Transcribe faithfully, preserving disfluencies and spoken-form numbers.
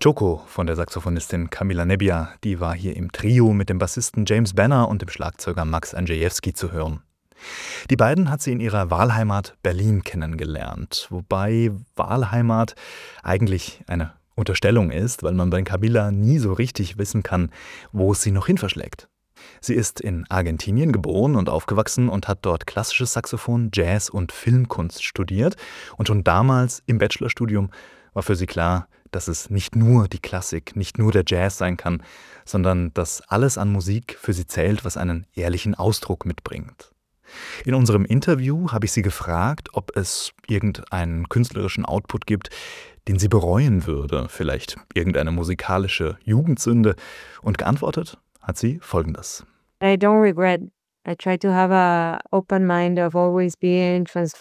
Choco von der Saxophonistin Camila Nebbia, die war hier im Trio mit dem Bassisten James Banner und dem Schlagzeuger Max Andrzejewski zu hören. Die beiden hat sie in ihrer Wahlheimat Berlin kennengelernt, wobei Wahlheimat eigentlich eine Unterstellung ist, weil man bei Camila nie so richtig wissen kann, wo es sie noch hin verschlägt. Sie ist in Argentinien geboren und aufgewachsen und hat dort klassisches Saxophon, Jazz und Filmkunst studiert. Und schon damals im Bachelorstudium war für sie klar, dass es nicht nur die Klassik, nicht nur der Jazz sein kann, sondern dass alles an Musik für sie zählt, was einen ehrlichen Ausdruck mitbringt. In unserem Interview habe ich sie gefragt, ob es irgendeinen künstlerischen Output gibt, den sie bereuen würde, vielleicht irgendeine musikalische Jugendsünde. Und geantwortet hat sie Folgendes. I don't regret. I try to have a open mind of always being trans-